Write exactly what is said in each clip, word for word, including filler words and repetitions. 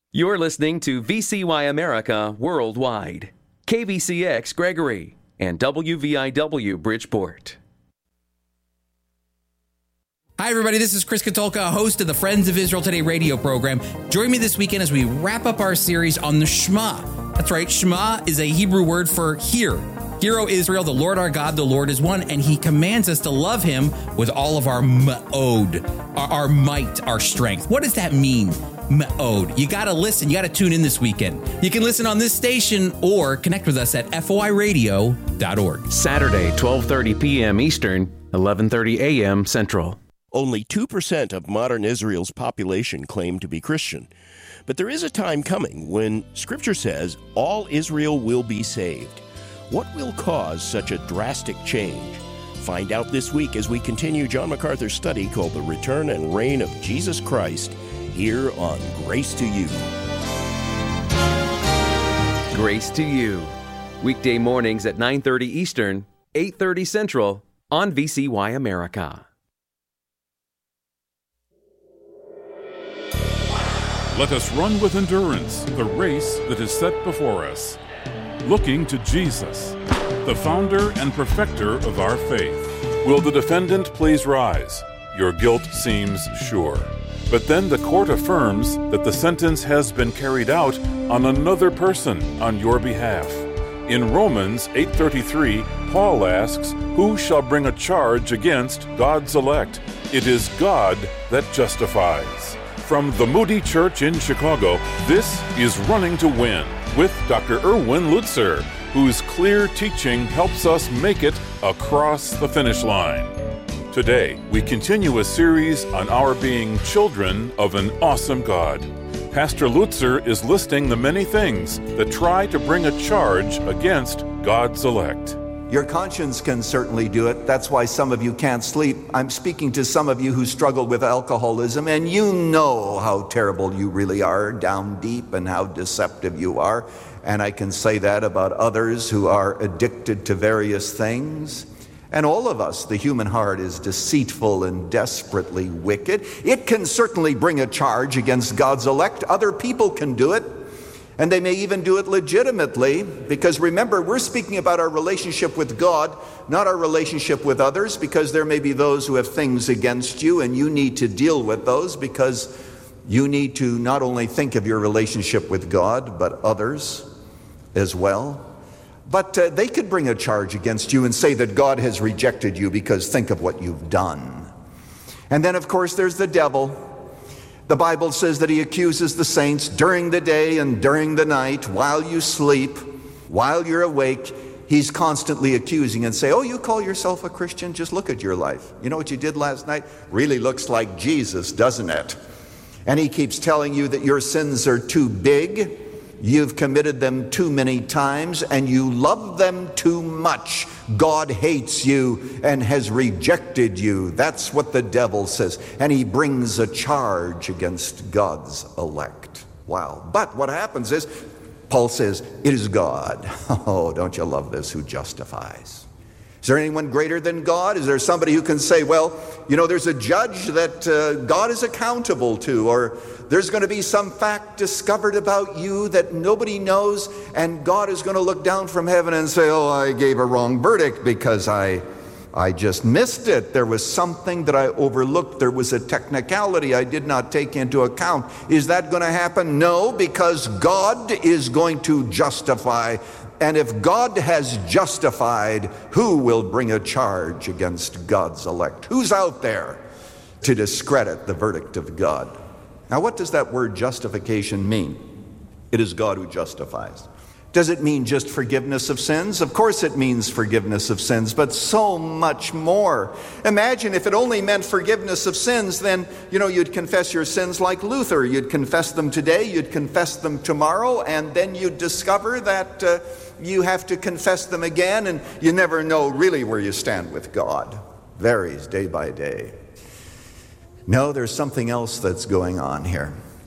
You're listening to V C Y America Worldwide, K V C X Gregory, and W V I W Bridgeport. Hi, everybody. This is Chris Katulka, host of the Friends of Israel Today radio program. Join me this weekend as we wrap up our series on the Shema. That's right. Shema is a Hebrew word for hear. Hear, O Israel, the Lord our God, the Lord is one, and he commands us to love him with all of our ma'od, our, our might, our strength. What does that mean, ma'od? You got to listen. You got to tune in this weekend. You can listen on this station or connect with us at F O I radio dot org. Saturday, twelve thirty p.m. Eastern, eleven thirty a.m. Central. Only two percent of modern Israel's population claim to be Christian. But there is a time coming when Scripture says all Israel will be saved. What will cause such a drastic change? Find out this week as we continue John MacArthur's study called The Return and Reign of Jesus Christ here on Grace to You. Grace to You. Weekday mornings at nine thirty Eastern, eight thirty Central on V C Y America. Let us run with endurance the race that is set before us, looking to Jesus, the founder and perfecter of our faith. Will the defendant please rise? Your guilt seems sure. But then the court affirms that the sentence has been carried out on another person on your behalf. In Romans eight thirty-three, Paul asks, who shall bring a charge against God's elect? It is God that justifies. From the Moody Church in Chicago, this is Running to Win with Doctor Erwin Lutzer, whose clear teaching helps us make it across the finish line. Today, we continue a series on our being children of an awesome God. Pastor Lutzer is listing the many things that try to bring a charge against God's elect. Your conscience can certainly do it. That's why some of you can't sleep. I'm speaking to some of you who struggle with alcoholism, and you know how terrible you really are down deep and how deceptive you are. And I can say that about others who are addicted to various things. And all of us, the human heart is deceitful and desperately wicked. It can certainly bring a charge against God's elect. Other people can do it. And they may even do it legitimately, because remember, we're speaking about our relationship with God, not our relationship with others, because there may be those who have things against you, and you need to deal with those, because you need to not only think of your relationship with God, but others as well. But uh, they could bring a charge against you and say that God has rejected you because think of what you've done. And then, of course, there's the devil. The Bible says that he accuses the saints during the day and during the night, while you sleep, while you're awake. He's constantly accusing and say, oh, you call yourself a Christian? Just look at your life. You know what you did last night? Really looks like Jesus, doesn't it? And he keeps telling you that your sins are too big, you've committed them too many times, and you love them too much. God hates you and has rejected you. That's what the devil says. And he brings a charge against God's elect. Wow. But what happens is, Paul says, it is God. Oh, don't you love this, who justifies? Is there anyone greater than God? Is there somebody who can say, well, you know, there's a judge that uh, God is accountable to, or there's going to be some fact discovered about you that nobody knows, and God is going to look down from heaven and say, oh, I gave a wrong verdict because I, I just missed it. There was something that I overlooked. There was a technicality I did not take into account. Is that going to happen? No, because God is going to justify. And if God has justified, who will bring a charge against God's elect? Who's out there to discredit the verdict of God? Now, what does that word justification mean? It is God who justifies. Does it mean just forgiveness of sins? Of course it means forgiveness of sins, but so much more. Imagine if it only meant forgiveness of sins, then, you know, you'd confess your sins like Luther. You'd confess them today, you'd confess them tomorrow, and then you'd discover that uh, you have to confess them again, and you never know really where you stand with God. Varies day by day. No, there's something else that's going on here.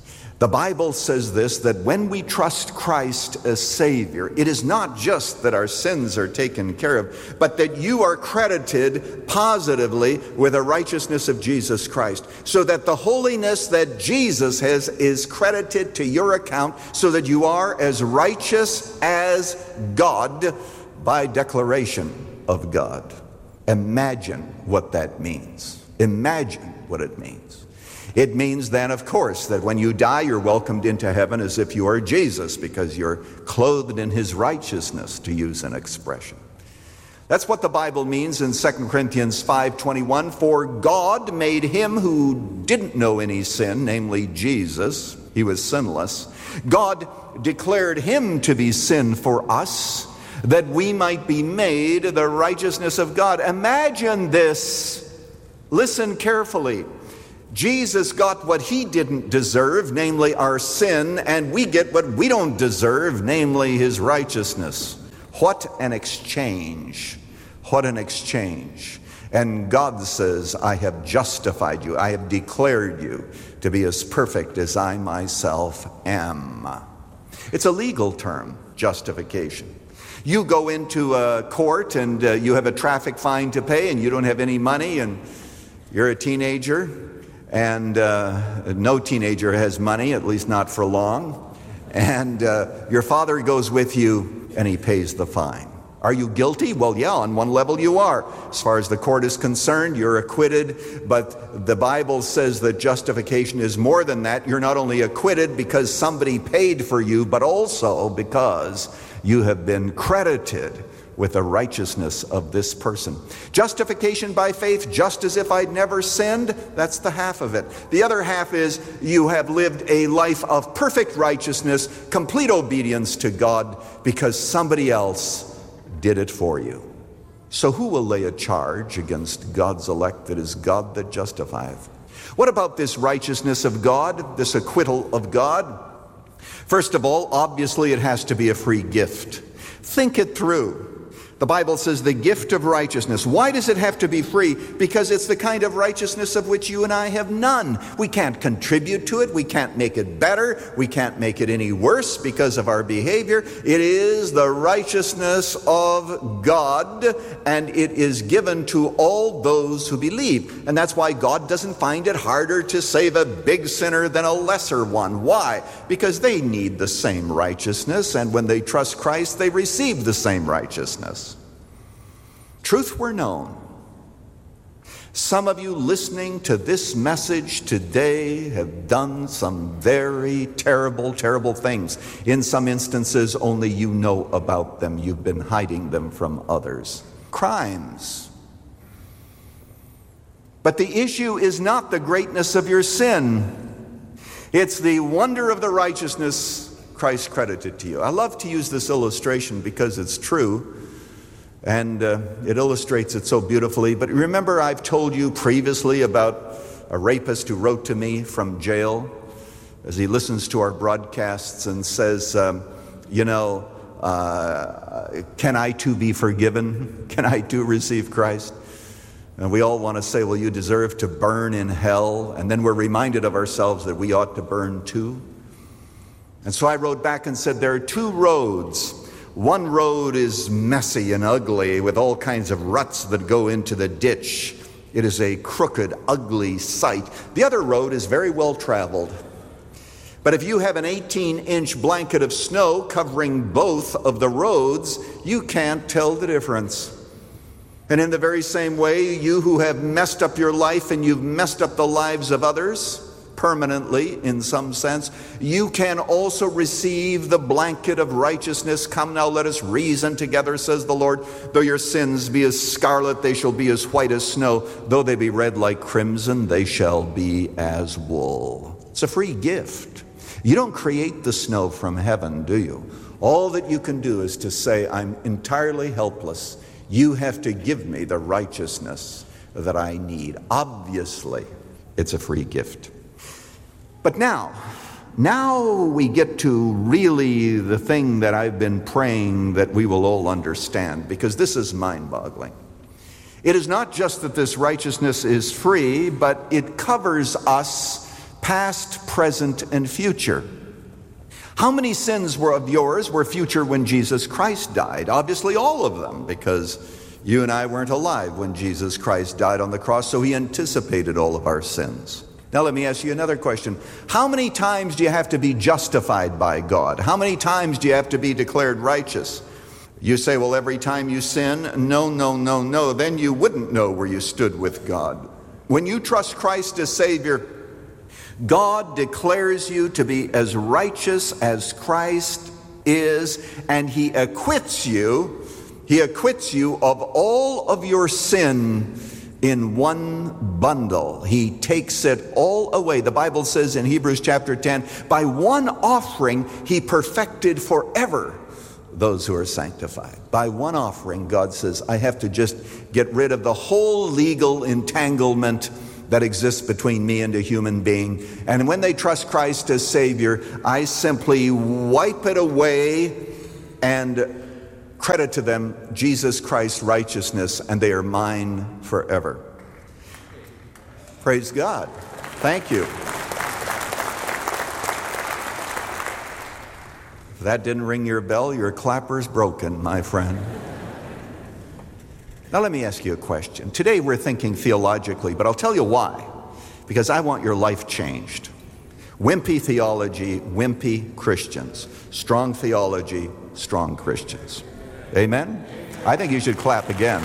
The Bible says this, that when we trust Christ as Savior, it is not just that our sins are taken care of, but that you are credited positively with the righteousness of Jesus Christ, so that the holiness that Jesus has is credited to your account, so that you are as righteous as God by declaration of God. Imagine what that means. Imagine what it means. It means then, of course, that when you die, you're welcomed into heaven as if you are Jesus, because you're clothed in his righteousness, to use an expression. That's what the Bible means in Second Corinthians five twenty-one. For God made him who didn't know any sin, namely Jesus, he was sinless. God declared him to be sin for us, that we might be made the righteousness of God. Imagine this. Listen carefully. Jesus got what he didn't deserve, namely our sin, and we get what we don't deserve, namely his righteousness. What an exchange. What an exchange. And God says, I have justified you. I have declared you to be as perfect as I myself am. It's a legal term, justification. You go into a court and uh, you have a traffic fine to pay and you don't have any money, and you're a teenager. And uh, no teenager has money, at least not for long. And uh, your father goes with you and he pays the fine. Are you guilty? Well, yeah, on one level you are. As far as the court is concerned, you're acquitted. But the Bible says that justification is more than that. You're not only acquitted because somebody paid for you, but also because you have been credited with the righteousness of this person. Justification by faith, just as if I'd never sinned, that's the half of it. The other half is you have lived a life of perfect righteousness, complete obedience to God, because somebody else did it for you. So who will lay a charge against God's elect? That is God that justifieth. What about this righteousness of God, this acquittal of God? First of all, obviously it has to be a free gift. Think it through. The Bible says the gift of righteousness. Why does it have to be free? Because it's the kind of righteousness of which you and I have none. We can't contribute to it. We can't make it better. We can't make it any worse because of our behavior. It is the righteousness of God, and it is given to all those who believe. And that's why God doesn't find it harder to save a big sinner than a lesser one. Why? Because they need the same righteousness, and when they trust Christ, they receive the same righteousness. Truth were known. Some of you listening to this message today have done some very terrible, terrible things. In some instances, only you know about them. You've been hiding them from others. Crimes. But the issue is not the greatness of your sin. It's the wonder of the righteousness Christ credited to you. I love to use this illustration because it's true. And uh, it illustrates it so beautifully. But remember, I've told you previously about a rapist who wrote to me from jail as he listens to our broadcasts and says, um, you know, uh, can I too be forgiven? Can I too receive Christ? And we all want to say, well, you deserve to burn in hell. And then we're reminded of ourselves that we ought to burn too. And so I wrote back and said, there are two roads. One road is messy and ugly with all kinds of ruts that go into the ditch. It is a crooked, ugly sight. The other road is very well traveled. But if you have an eighteen-inch blanket of snow covering both of the roads, you can't tell the difference. And in the very same way, you who have messed up your life and you've messed up the lives of others, permanently in some sense, you can also receive the blanket of righteousness. Come now, let us reason together, says the Lord. Though your sins be as scarlet, they shall be as white as snow. Though they be red like crimson, they shall be as wool. It's a free gift. You don't create the snow from heaven, do you? All that you can do is to say, I'm entirely helpless. You have to give me the righteousness that I need. Obviously, it's a free gift. But now, now we get to really the thing that I've been praying that we will all understand, because this is mind-boggling. It is not just that this righteousness is free, but it covers us past, present, and future. How many sins were of yours were future when Jesus Christ died? Obviously all of them, because you and I weren't alive when Jesus Christ died on the cross, so he anticipated all of our sins. Now let me ask you another question. How many times do you have to be justified by God? How many times do you have to be declared righteous? You say, well, every time you sin? No, no, no, no. Then you wouldn't know where you stood with God. When you trust Christ as Savior, God declares you to be as righteous as Christ is, and he acquits you, he acquits you of all of your sin in one bundle. He takes it all away. The Bible says in Hebrews chapter ten, by one offering he perfected forever those who are sanctified. By one offering, God says, I have to just get rid of the whole legal entanglement that exists between me and a human being. And when they trust Christ as Savior, I simply wipe it away and credit to them Jesus Christ's righteousness, and they are mine forever. Praise God. Thank you. If that didn't ring your bell, your clapper's broken, my friend. Now let me ask you a question. Today we're thinking theologically, but I'll tell you why. Because I want your life changed. Wimpy theology, wimpy Christians. Strong theology, strong Christians. Amen? I think you should clap again.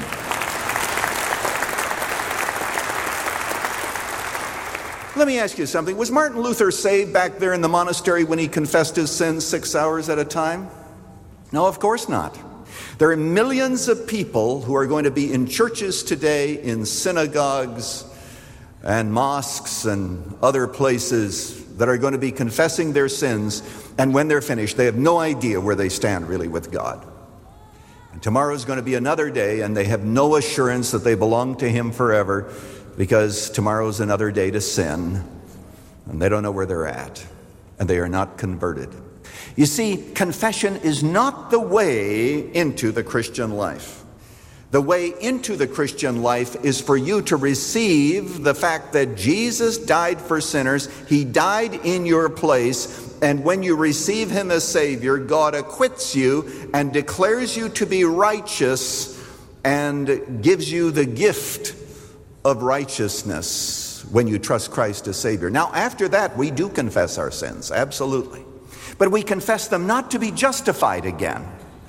Let me ask you something. Was Martin Luther saved back there in the monastery when he confessed his sins six hours at a time? No, of course not. There are millions of people who are going to be in churches today, in synagogues and mosques and other places that are going to be confessing their sins, and when they're finished, they have no idea where they stand really with God. And tomorrow is going to be another day, and they have no assurance that they belong to him forever, because tomorrow is another day to sin, and they don't know where they're at, and they are not converted. You see, confession is not the way into the Christian life. The way into the Christian life is for you to receive the fact that Jesus died for sinners. He died in your place, and when you receive him as Savior, God acquits you and declares you to be righteous and gives you the gift of righteousness when you trust Christ as Savior. Now, after that, we do confess our sins, absolutely. But we confess them not to be justified again.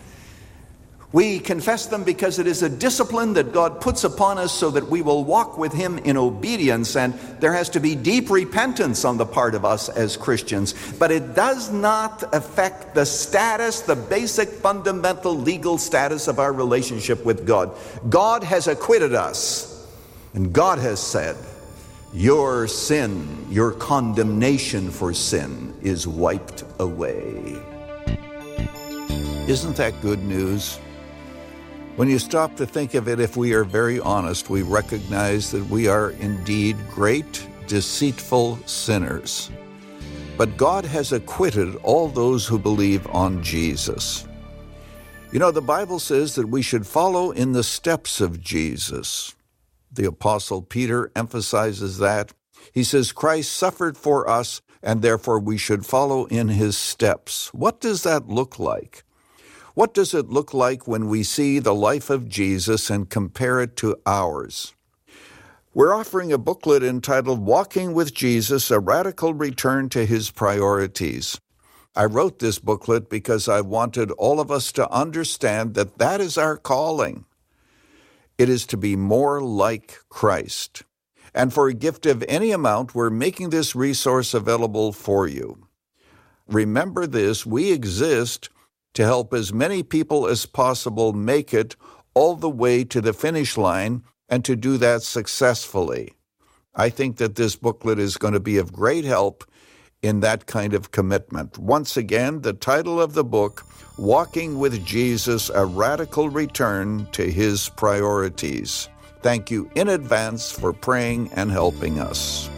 We confess them because it is a discipline that God puts upon us so that we will walk with him in obedience, and there has to be deep repentance on the part of us as Christians. But it does not affect the status, the basic fundamental legal status of our relationship with God. God has acquitted us, and God has said, your sin, your condemnation for sin is wiped away. Isn't that good news? When you stop to think of it, if we are very honest, we recognize that we are indeed great, deceitful sinners. But God has acquitted all those who believe on Jesus. You know, the Bible says that we should follow in the steps of Jesus. The Apostle Peter emphasizes that. He says, Christ suffered for us, and therefore we should follow in his steps. What does that look like? What does it look like when we see the life of Jesus and compare it to ours? We're offering a booklet entitled Walking with Jesus, A Radical Return to His Priorities. I wrote this booklet because I wanted all of us to understand that that is our calling. It is to be more like Christ. And for a gift of any amount, we're making this resource available for you. Remember this, we exist to help as many people as possible make it all the way to the finish line, and to do that successfully. I think that this booklet is going to be of great help in that kind of commitment. Once again, the title of the book, Walking with Jesus, A Radical Return to His Priorities. Thank you in advance for praying and helping us.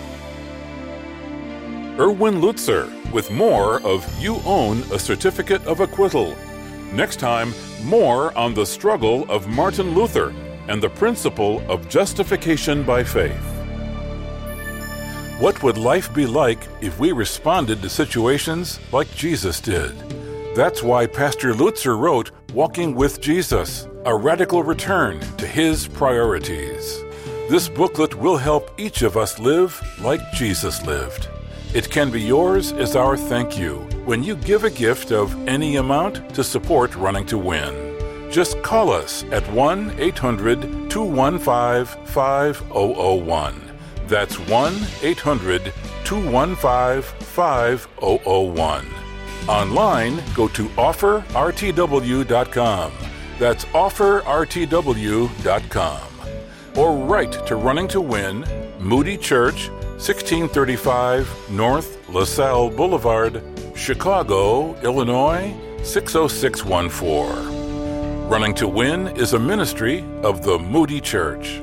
Erwin Lutzer with more of You Own a Certificate of Acquittal. Next time, more on the struggle of Martin Luther and the principle of justification by faith. What would life be like if we responded to situations like Jesus did? That's why Pastor Lutzer wrote Walking with Jesus, a radical return to his priorities. This booklet will help each of us live like Jesus lived. It can be yours as our thank you when you give a gift of any amount to support Running to Win. Just call us at one eight hundred two one five five zero zero one. That's one eight hundred two one five five zero zero one. Online, go to offer r t w dot com. That's offer r t w dot com. Or write to Running to Win, Moody Church, sixteen thirty-five North LaSalle Boulevard, Chicago, Illinois, six oh six one four. Running to Win is a ministry of the Moody Church.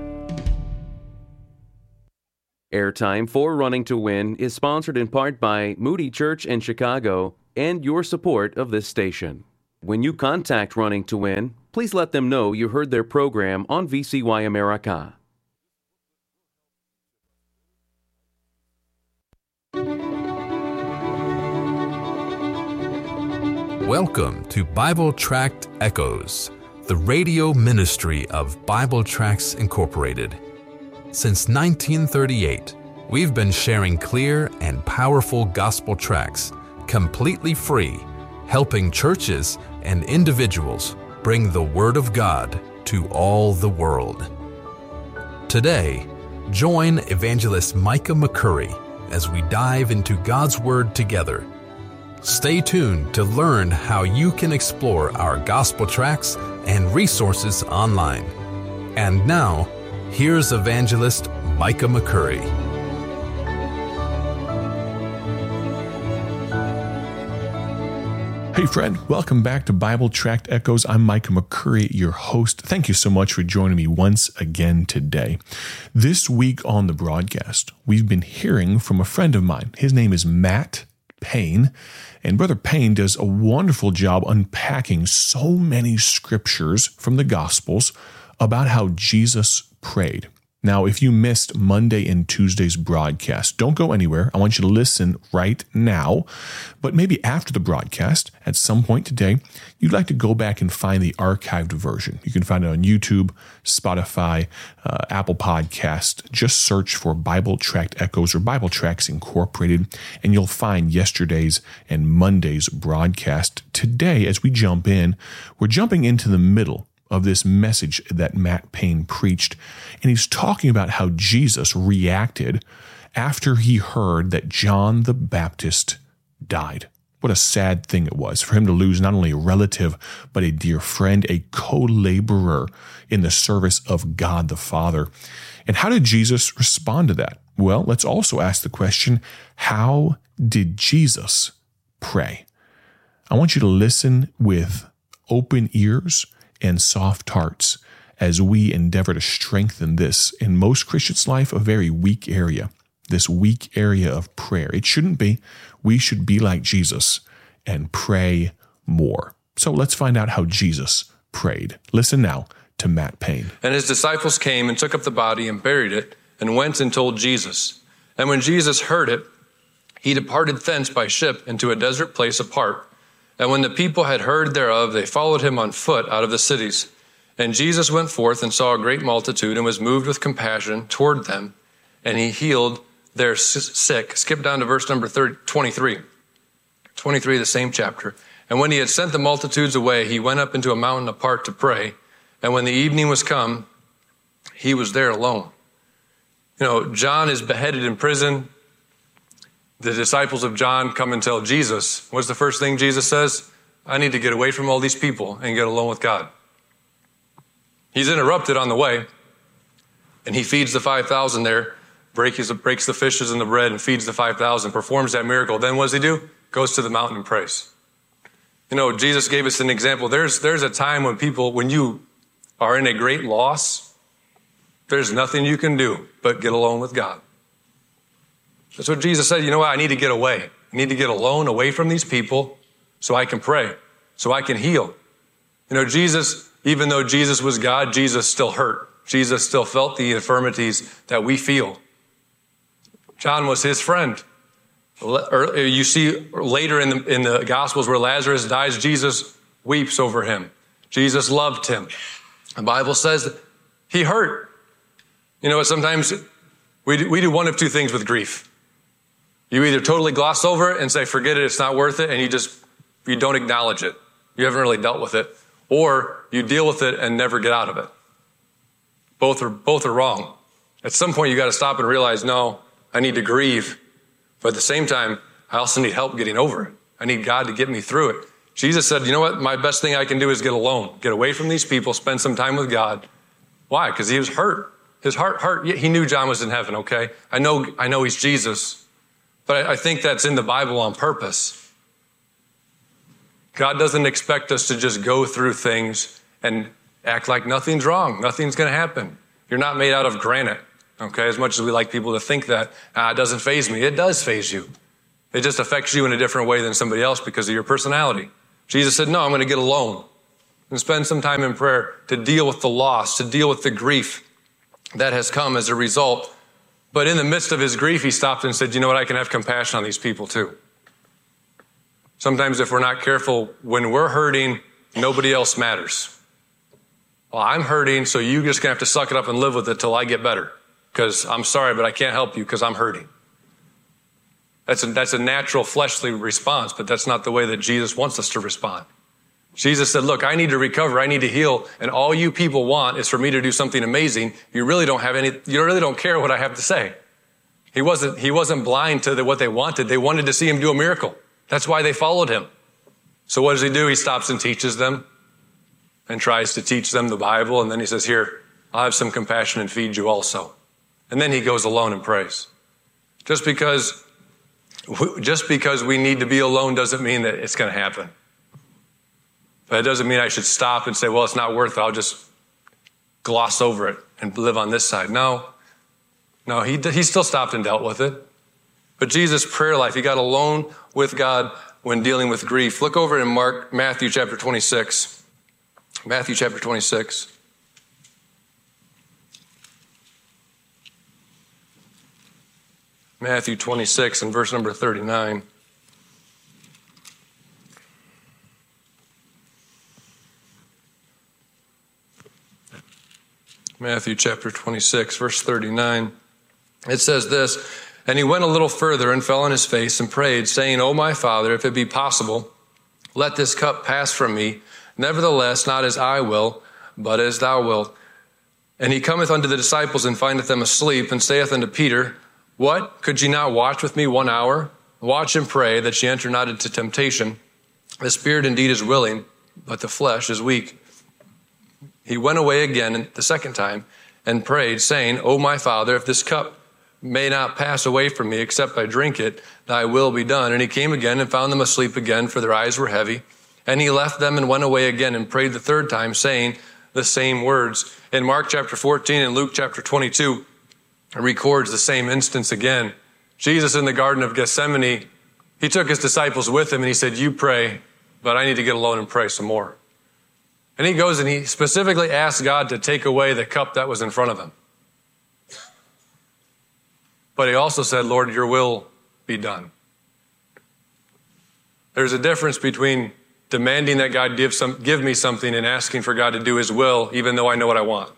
Airtime for Running to Win is sponsored in part by Moody Church in Chicago and your support of this station. When you contact Running to Win, please let them know you heard their program on V C Y America. Welcome to Bible Tract Echoes, the radio ministry of Bible Tracts Incorporated. Since nineteen thirty-eight, we've been sharing clear and powerful gospel tracts, completely free, helping churches and individuals bring the Word of God to all the world. Today, join Evangelist Micah McCurry as we dive into God's Word together. Stay tuned to learn how you can explore our gospel tracts and resources online. And now, here's Evangelist Micah McCurry. Hey friend, welcome back to Bible Tract Echoes. I'm Micah McCurry, your host. Thank you so much for joining me once again today. This week on the broadcast, we've been hearing from a friend of mine. His name is Matt Payne, and Brother Payne does a wonderful job unpacking so many scriptures from the Gospels about how Jesus prayed. Now, if you missed Monday and Tuesday's broadcast, don't go anywhere. I want you to listen right now. But maybe after the broadcast, at some point today, you'd like to go back and find the archived version. You can find it on YouTube, Spotify, uh, Apple Podcast. Just search for Bible Tract Echoes or Bible Tracts Incorporated, and you'll find yesterday's and Monday's broadcast. Today, as we jump in, we're jumping into the middle of this message that Matt Payne preached, and he's talking about how Jesus reacted after he heard that John the Baptist died. What a sad thing it was for him to lose not only a relative, but a dear friend, a co-laborer in the service of God the Father. And how did Jesus respond to that? Well, let's also ask the question, how did Jesus pray? I want you to listen with open ears and soft hearts as we endeavor to strengthen this, in most Christians' life, a very weak area, this weak area of prayer. It shouldn't be. We should be like Jesus and pray more. So let's find out how Jesus prayed. Listen now to Matt Payne. And his disciples came and took up the body and buried it and went and told Jesus. And when Jesus heard it, he departed thence by ship into a desert place apart. And when the people had heard thereof, they followed him on foot out of the cities. And Jesus went forth and saw a great multitude and was moved with compassion toward them. And he healed their sick. Skip down to verse number twenty-three. twenty-three, the same chapter. And when he had sent the multitudes away, he went up into a mountain apart to pray. And when the evening was come, he was there alone. You know, John is beheaded in prison. The disciples of John come and tell Jesus. What's the first thing Jesus says? I need to get away from all these people and get alone with God. He's interrupted on the way, and he feeds the five thousand there, breaks, breaks the fishes and the bread and feeds the five thousand, performs that miracle. Then what does he do? Goes to the mountain and prays. You know, Jesus gave us an example. There's, there's a time when people, when you are in a great loss, there's nothing you can do but get alone with God. That's what Jesus said. You know what? I need to get away. I need to get alone, away from these people so I can pray, so I can heal. You know, Jesus, even though Jesus was God, Jesus still hurt. Jesus still felt the infirmities that we feel. John was his friend. You see later in the, in the Gospels where Lazarus dies, Jesus weeps over him. Jesus loved him. The Bible says that he hurt. You know what? Sometimes we do, we do one of two things with grief. You either totally gloss over it and say, forget it, it's not worth it, and you just, you don't acknowledge it. You haven't really dealt with it. Or you deal with it and never get out of it. Both are, both are wrong. At some point, you got to stop and realize, no, I need to grieve. But at the same time, I also need help getting over it. I need God to get me through it. Jesus said, you know what? My best thing I can do is get alone, get away from these people, spend some time with God. Why? Because he was hurt. His heart hurt. He knew John was in heaven, okay? I know, I know he's Jesus, but I, I think that's in the Bible on purpose. God doesn't expect us to just go through things and act like nothing's wrong. Nothing's going to happen. You're not made out of granite, okay? As much as we like people to think that, ah, it doesn't faze me. It does faze you. It just affects you in a different way than somebody else because of your personality. Jesus said, no, I'm going to get alone and spend some time in prayer to deal with the loss, to deal with the grief that has come as a result. But in the midst of his grief, he stopped and said, you know what? I can have compassion on these people too. Sometimes if we're not careful, when we're hurting, nobody else matters. Well, I'm hurting, so you're just going to have to suck it up and live with it till I get better. Because I'm sorry, but I can't help you because I'm hurting. That's a, that's a natural fleshly response, but that's not the way that Jesus wants us to respond. Jesus said, look, I need to recover. I need to heal. And all you people want is for me to do something amazing. You really don't have any, you really don't care what I have to say. He wasn't, he wasn't blind to the, what they wanted. They wanted to see him do a miracle. That's why they followed him. So what does he do? He stops and teaches them and tries to teach them the Bible. And then he says, here, I'll have some compassion and feed you also. And then he goes alone and prays. Just because, just because we need to be alone doesn't mean that it's going to happen. But it doesn't mean I should stop and say, well, it's not worth it. I'll just gloss over it and live on this side. No, no, he, he still stopped and dealt with it. But Jesus' prayer life, he got alone with God when dealing with grief. Look over in Mark, Matthew chapter twenty-six. Matthew chapter twenty-six. Matthew twenty-six and verse number thirty-nine. Matthew chapter twenty-six, verse thirty-nine. It says this, and he went a little further and fell on his face and prayed, saying, O my Father, if it be possible, let this cup pass from me. Nevertheless, not as I will, but as thou wilt. And he cometh unto the disciples and findeth them asleep, and saith unto Peter, what? Could ye not watch with me one hour? Watch and pray that ye enter not into temptation. The spirit indeed is willing, but the flesh is weak. He went away again the second time and prayed, saying, O my Father, if this cup may not pass away from me, except I drink it, thy will be done. And he came again and found them asleep again, for their eyes were heavy. And he left them and went away again and prayed the third time, saying the same words. In Mark chapter fourteen and Luke chapter twenty-two, it records the same instance again. Jesus in the Garden of Gethsemane, he took his disciples with him and he said, you pray, but I need to get alone and pray some more. And he goes and he specifically asks God to take away the cup that was in front of him. But he also said, Lord, your will be done. There's a difference between demanding that God give some, give me something and asking for God to do his will, even though I know what I want.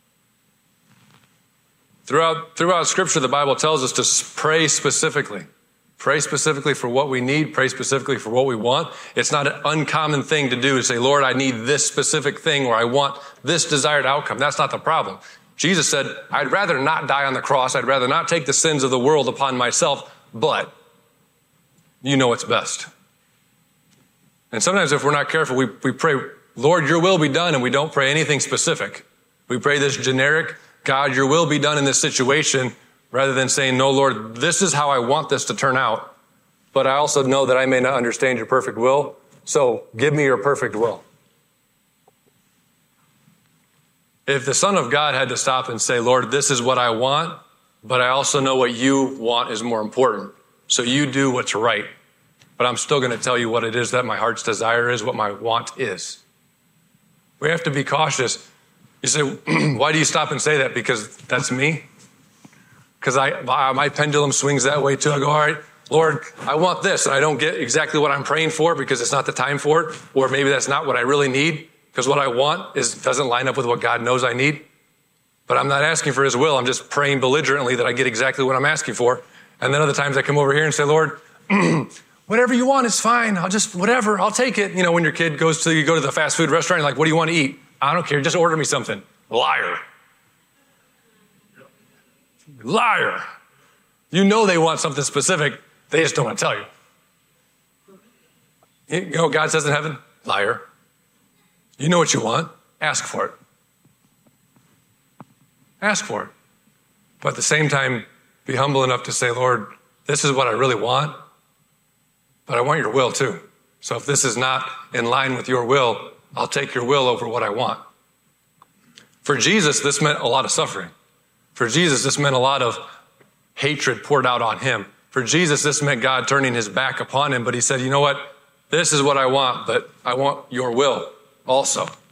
Throughout, throughout Scripture, the Bible tells us to pray specifically. Pray specifically for what we need. Pray specifically for what we want. It's not an uncommon thing to do to say, Lord, I need this specific thing or I want this desired outcome. That's not the problem. Jesus said, I'd rather not die on the cross. I'd rather not take the sins of the world upon myself, but you know what's best. And sometimes if we're not careful, we, we pray, Lord, your will be done, and we don't pray anything specific. We pray this generic, God, your will be done in this situation, rather than saying, no, Lord, this is how I want this to turn out. But I also know that I may not understand your perfect will, so give me your perfect will. If the Son of God had to stop and say, Lord, this is what I want, but I also know what you want is more important. So you do what's right. But I'm still going to tell you what it is that my heart's desire is, what my want is. We have to be cautious. You say, why do you stop and say that? Because that's me? because I my pendulum swings that way too. I go, all right, Lord, I want this, and I don't get exactly what I'm praying for because it's not the time for it, or maybe that's not what I really need because what I want is doesn't line up with what God knows I need. But I'm not asking for his will. I'm just praying belligerently that I get exactly what I'm asking for. And then other times I come over here and say, Lord, whatever you want is fine. I'll just, whatever, I'll take it. You know, when your kid goes to, you go to the fast food restaurant, you're like, what do you want to eat? I don't care. Just order me something. Liar. Liar. You know they want something specific. They just don't want to tell you. You know what God says in heaven? Liar. You know what you want. Ask for it. Ask for it. But at the same time, be humble enough to say, Lord, this is what I really want, but I want your will too. So if this is not in line with your will, I'll take your will over what I want. For Jesus, this meant a lot of suffering. For Jesus, this meant a lot of hatred poured out on him. For Jesus, this meant God turning his back upon him, but he said, you know what? This is what I want, but I want your will also.